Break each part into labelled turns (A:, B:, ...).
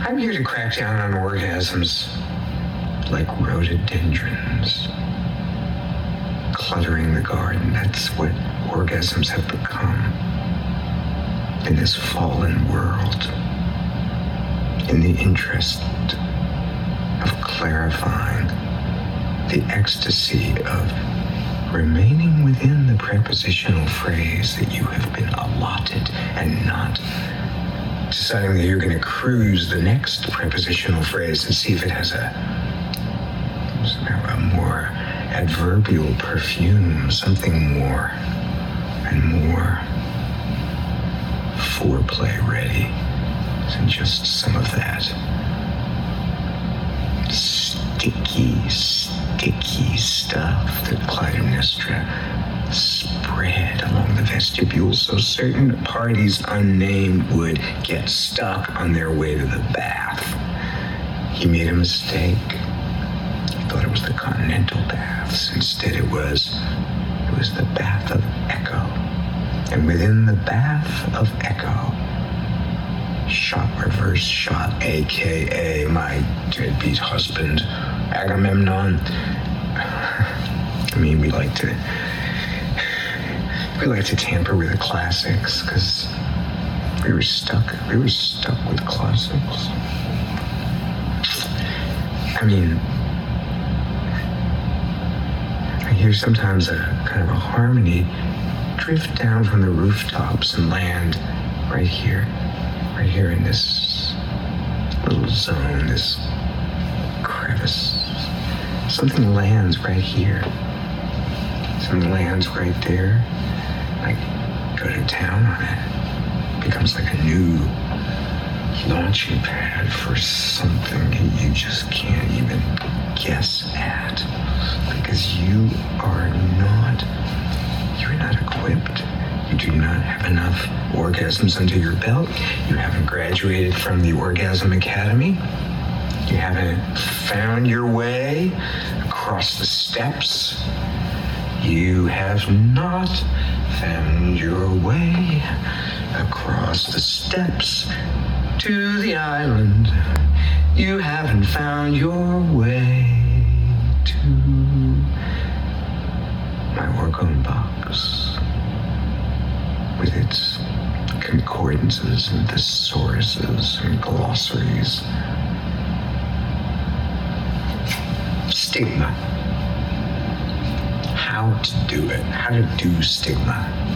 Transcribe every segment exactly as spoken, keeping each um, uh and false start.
A: I'm here to crack down on orgasms like rhododendrons cluttering the garden. That's what orgasms have become in this fallen world, in the interest of clarifying the ecstasy of remaining within the prepositional phrase that you have been allotted and not deciding that you're going to cruise the next prepositional phrase and see if it has a, a more adverbial perfume, something more and more foreplay ready than just some of that sticky, sticky stuff that Clytemnestra spread along the vestibule so certain parties unnamed would get stuck on their way to the bath. He made a mistake. He thought it was the continental baths. Instead it was, it was the bath of echo. And within the bath of echo, shot, reverse shot, A K A my deadbeat husband, Agamemnon. I mean, we like to, we like to tamper with the classics because we were stuck, we were stuck with classics. I mean, I hear sometimes a kind of a harmony drift down from the rooftops and land right here, right here in this little zone, this crevice. Something lands right here. Something lands right there. I go to town on it. It becomes like a new launching pad for something you just can't even guess at. Because you are not, you're not equipped. You do not have enough orgasms under your belt. You haven't graduated from the Orgasm Academy. You haven't found your way across the steps. You have not found your way across the steps to the island. You haven't found your way to my orgone box with its concordances and thesauruses and glossaries. Stigma. How to do it. How to do stigma.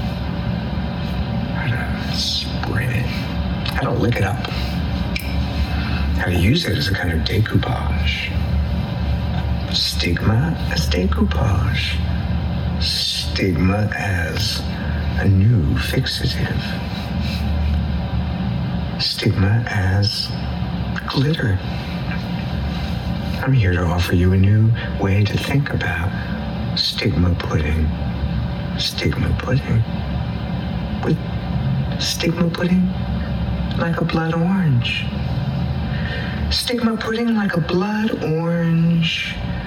A: How to spread it. How to lick it up. How to use it as a kind of decoupage. Stigma as decoupage. Stigma as a new fixative. Stigma as glitter. I'm here to offer you a new way to think about stigma pudding. Stigma pudding. With stigma pudding like a blood orange. Stigma pudding like a blood orange